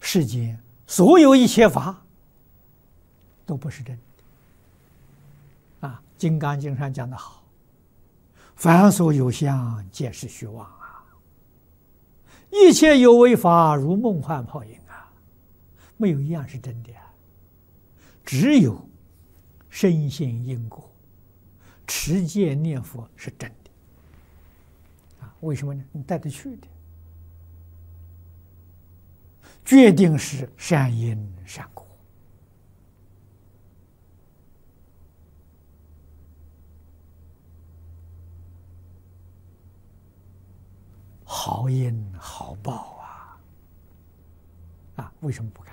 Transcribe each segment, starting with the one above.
世间所有一切法都不是真的。《金刚经》上讲得好：“凡所有相，皆是虚妄啊！一切有为法，如梦幻泡影啊！没有一样是真的啊！只有深信因果，持戒念佛是真的。为什么呢？你带得去的，决定是善因善果。好因好报啊！为什么不干？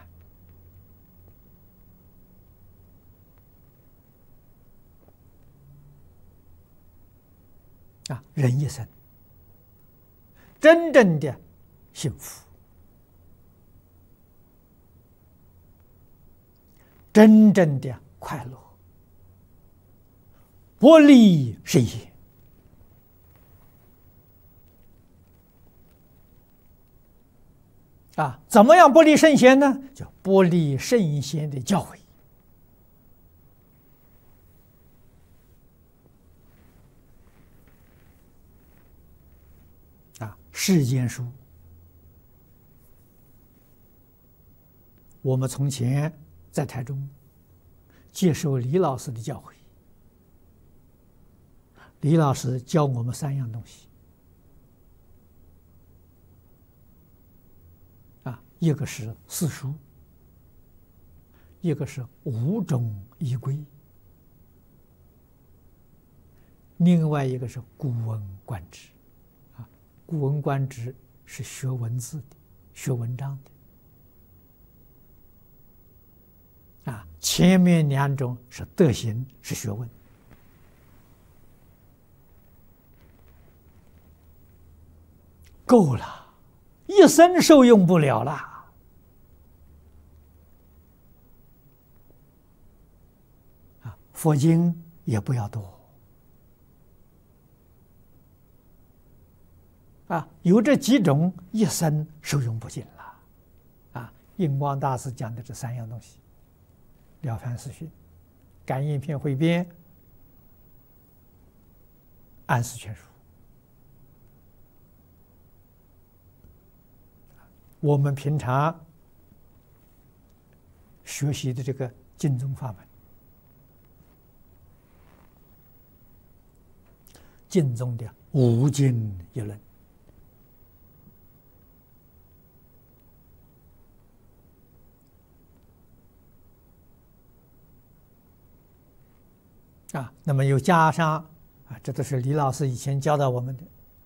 人一生真正的幸福，真正的快乐，不离圣贤。怎么样不离圣贤呢？叫不离圣贤的教诲。世间书，我们从前在台中接受李老师的教诲，李老师教我们3样东西。一个是四书，一个是5种仪规，另外一个是古文观止。古文观止是学文字的，学文章的。前面2种是德行，是学问。够了。一生受用不了了。佛经也不要多。有这几种，一生受用不尽了。印光大师讲的这3样东西：《了凡四训》、《感应篇汇编》、《安世全书》。我们平常学习的这个经宗法门，经宗的5经一论，那么又加上这都是李老师以前教导我们的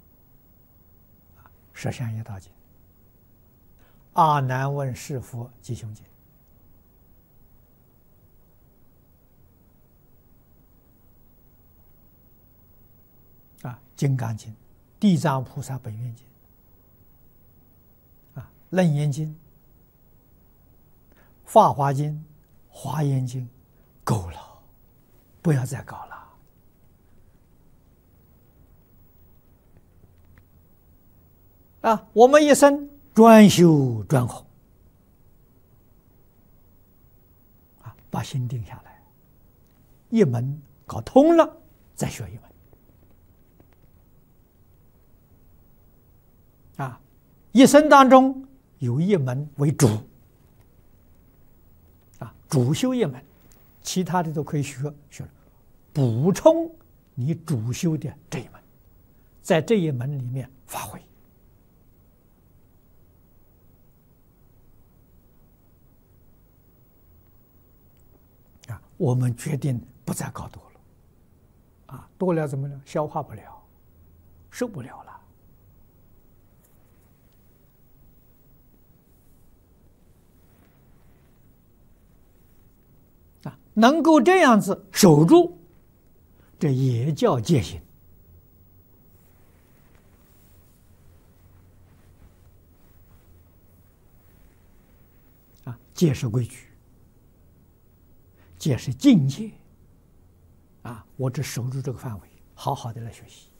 十善业道经、阿难问是佛吉凶经，金刚经、地藏菩萨本愿经，楞严经、法华经、华严经，够了，不要再搞了。我们一生专修专弘，把心定下来，一门搞通了，再学一门。一生当中有一门为主，主修一门，其他的都可以学，补充你主修的这一门，在这一门里面发挥。我们决定不再搞多了，多了怎么了？消化不了，受不了了。能够这样子守住，这也叫戒心。戒是规矩，戒是境界。我只守住这个范围，好好的来学习。